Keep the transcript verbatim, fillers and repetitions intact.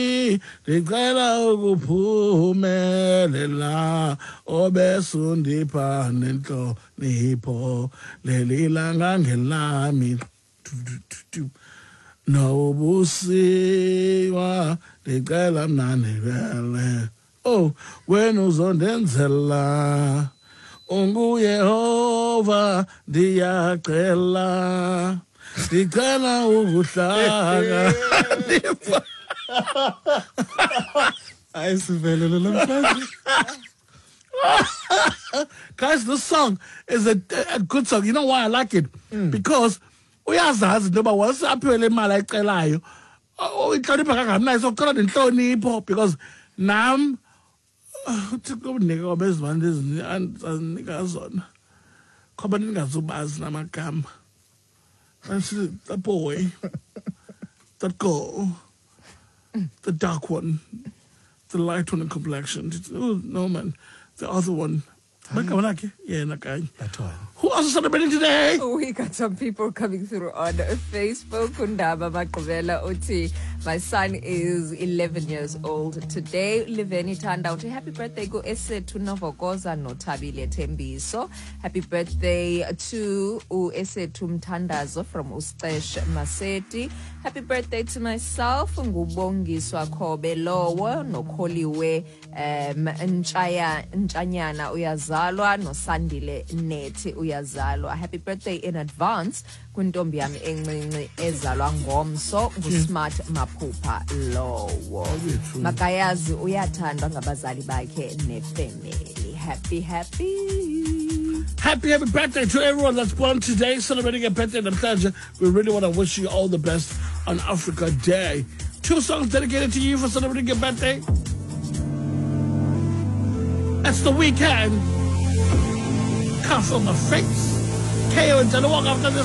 Ndicela ukuphumelela obesundipha nenhlonipho leli langa ngelami nobusiwa ndicela mnanibele oh wena uzondenzela unguyehova ndiyacela ndicela ukuhlaka I namhlanje. Guys, this song is a, a good song. You know why I like it? Mm. Because uyazazi ndoba wasaphiwe imali ayicelayo inhlonipho kangamnayo sokucela nenhlonipho because nam uthixo unika obezivande ezinika zona khoba ningazubazi namagama that boy that girl the dark one the light one in complexion oh no man the other one yeah, that one. Who else is celebrating today? We got some people coming through on Facebook. Kundaba Makubela Uti. My son is eleven years old today. Liveni Tanda Uti. Happy birthday go ese to Novogoza no Tabile Tembiso. Happy birthday to U ese to Mtandazo from Ustesh Maseti. Happy birthday to myself. Ngubongi Swakobe Lowo no Koliwe um Nchaya Nchanyana Uyazalwa no Sandile Neti Uyazalwa. Happy birthday in advance kuntombi yami encinci ezalwa ngomso nguSmart Maphupha Lowo. Makayazi uyathandwa ngabazali bakhe nefamily. Happy happy Happy, happy birthday to everyone that's born today, celebrating a birthday in the We really want to wish you all the best on Africa Day. Two songs dedicated to you for celebrating your birthday. That's The Weeknd. Can't feel my face. K O and Walk after this.